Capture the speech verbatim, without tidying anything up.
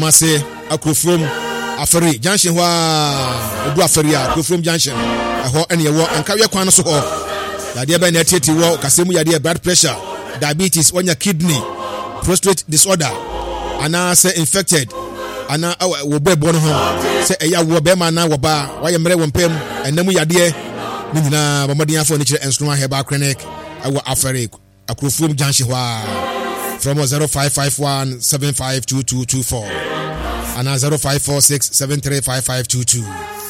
Mase Akrofrom Aferi Junction wa Odu Aferi Akrofrom Junction ho ene ye wo ankawe kwan so ho yade ba na tete wo kasemu yade blood pressure diabetes onya kidney prostate disorder ana say infected ana wo bebo no ho say eya wo be ma na wo ba wa ye mre wo mpem enamu yade ni nyina bomodin afo ni kire enstroma herbal clinic awo Aferi Akrofrom Junction wa from zero five five one seven five two two two four and zero five four six seven three five five two two.